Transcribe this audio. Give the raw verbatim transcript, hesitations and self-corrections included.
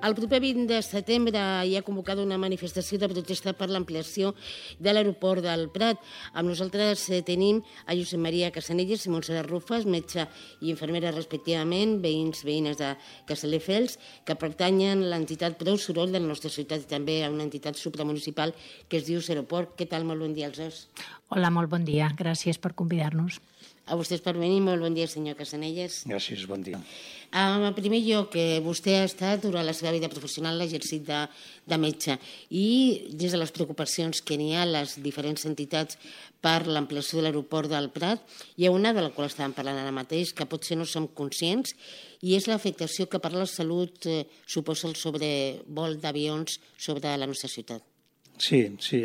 El proper vint de setembre hi ha convocada una manifestació de protesta per l'ampliació de l'aeroport del Prat. Amb nosaltres tenim a Josep Maria Casanelles i Montserrat Rufas, metge i infermera respectivament, veïns, veïnes de Castelldefels, que pertanyen a l'entitat Prou Soroll de la nostra ciutat i també a una entitat supramunicipal que es diu Seroport. Què tal? Molt bon dia als dos. Hola, molt bon dia. Gràcies per convidar-nos. A vostès per venir. Molt bon dia, senyor Casanelles. Gràcies, bon dia. En primer lloc, vostè ha estat durant la seva vida professional l'exercit de, de metge i des de les preocupacions que n'hi ha a les diferents entitats per l'ampliació de l'aeroport del Prat, hi ha una de la qual estàvem parlant ara mateix, que potser no som conscients, i és l'afectació que per la salut eh, suposa el sobrevol d'avions sobre la nostra ciutat. Sí, sí,